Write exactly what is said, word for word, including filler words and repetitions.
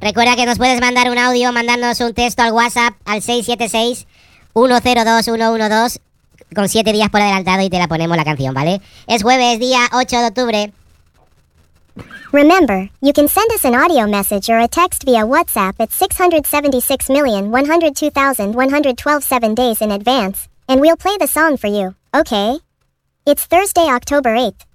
Recuerda que nos puedes mandar un audio, mandándonos un texto al WhatsApp al seis siete seis, uno cero dos, uno uno dos con siete días por adelantado y te la ponemos la canción, ¿vale? Es jueves, día ocho de octubre. Remember, you can send us an audio message or a text via WhatsApp at six hundred seventy-six million, one hundred two thousand, one hundred twelve seven days in advance, and we'll play the song for you, okay? It's Thursday, October eighth.